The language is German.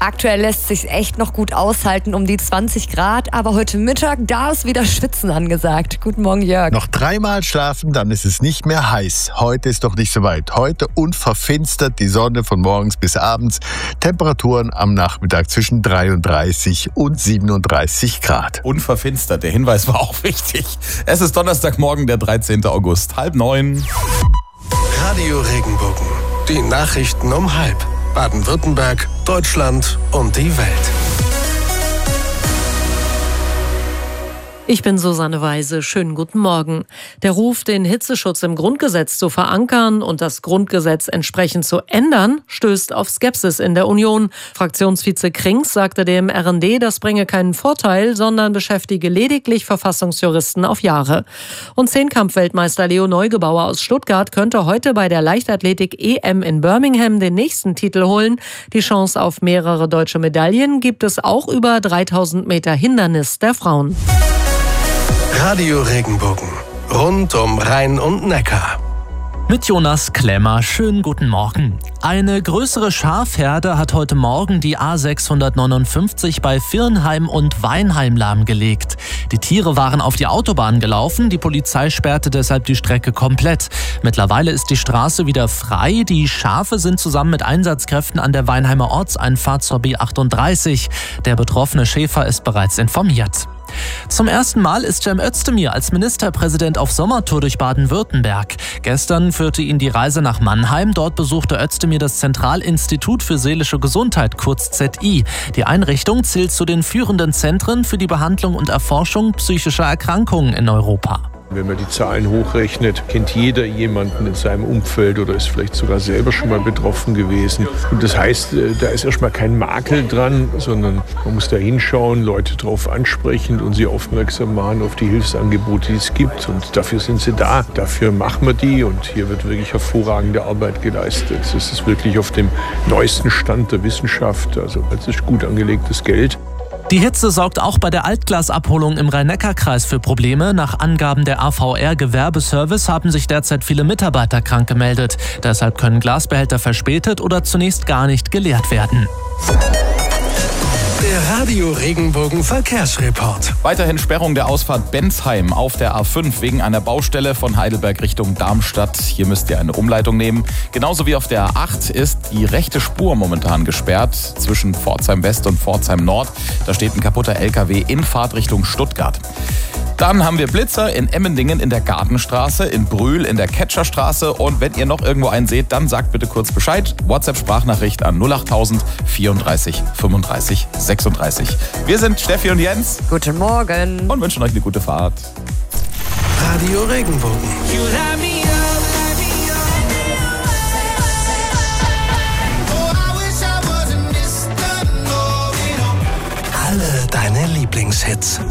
Aktuell lässt es sich echt noch gut aushalten, um die 20 Grad. Aber heute Mittag, da ist wieder Schwitzen angesagt. Guten Morgen, Jörg. Noch 3-mal schlafen, dann ist es nicht mehr heiß. Heute ist noch nicht so weit. Heute unverfinstert die Sonne von morgens bis abends. Temperaturen am Nachmittag zwischen 33 und 37 Grad. Unverfinstert, der Hinweis war auch wichtig. Es ist Donnerstagmorgen, der 13. August, 8:30. Radio Regenbogen. Die Nachrichten um 12:30. Baden-Württemberg, Deutschland und die Welt. Ich bin Susanne Weise. Schönen guten Morgen. Der Ruf, den Hitzeschutz im Grundgesetz zu verankern und das Grundgesetz entsprechend zu ändern, stößt auf Skepsis in der Union. Fraktionsvize Krings sagte dem RND, das bringe keinen Vorteil, sondern beschäftige lediglich Verfassungsjuristen auf Jahre. Und Zehnkampf-Weltmeister Leo Neugebauer aus Stuttgart könnte heute bei der Leichtathletik-EM in Birmingham den nächsten Titel holen. Die Chance auf mehrere deutsche Medaillen gibt es auch über 3000 Meter Hindernis der Frauen. Radio Regenbogen. Rund um Rhein und Neckar. Mit Jonas Klemmer, schönen guten Morgen. Eine größere Schafherde hat heute Morgen die A659 bei Virnheim und Weinheim lahmgelegt. Die Tiere waren auf die Autobahn gelaufen, die Polizei sperrte deshalb die Strecke komplett. Mittlerweile ist die Straße wieder frei, die Schafe sind zusammen mit Einsatzkräften an der Weinheimer Ortseinfahrt zur B38. Der betroffene Schäfer ist bereits informiert. Zum ersten Mal ist Cem Özdemir als Ministerpräsident auf Sommertour durch Baden-Württemberg. Gestern führte ihn die Reise nach Mannheim. Dort besuchte Özdemir das Zentralinstitut für seelische Gesundheit, kurz ZI. Die Einrichtung zählt zu den führenden Zentren für die Behandlung und Erforschung psychischer Erkrankungen in Europa. Wenn man die Zahlen hochrechnet, kennt jeder jemanden in seinem Umfeld oder ist vielleicht sogar selber schon mal betroffen gewesen. Und das heißt, da ist erstmal kein Makel dran, sondern man muss da hinschauen, Leute darauf ansprechen und sie aufmerksam machen auf die Hilfsangebote, die es gibt. Und dafür sind sie da. Dafür machen wir die und hier wird wirklich hervorragende Arbeit geleistet. Es ist wirklich auf dem neuesten Stand der Wissenschaft. Also es ist gut angelegtes Geld. Die Hitze sorgt auch bei der Altglasabholung im Rhein-Neckar-Kreis für Probleme. Nach Angaben der AVR Gewerbeservice haben sich derzeit viele Mitarbeiter krank gemeldet. Deshalb können Glasbehälter verspätet oder zunächst gar nicht geleert werden. Der Radio Regenbogen Verkehrsreport. Weiterhin Sperrung der Ausfahrt Bensheim auf der A5 wegen einer Baustelle von Heidelberg Richtung Darmstadt. Hier müsst ihr eine Umleitung nehmen. Genauso wie auf der A8 ist die rechte Spur momentan gesperrt zwischen Pforzheim West und Pforzheim Nord. Da steht ein kaputter LKW in Fahrtrichtung Stuttgart. Dann haben wir Blitzer in Emmendingen in der Gartenstraße, in Brühl in der Ketscherstraße. Und wenn ihr noch irgendwo einen seht, dann sagt bitte kurz Bescheid. WhatsApp-Sprachnachricht an 08000 34 35 36. Wir sind Steffi und Jens. Guten Morgen. Und wünschen euch eine gute Fahrt. Radio Regenbogen. Alle deine Lieblingshits.